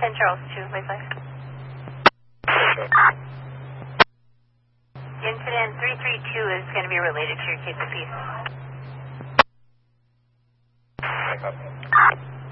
Charles 2, Wi-Fi. Incident 332 is going to be related to your case of peace.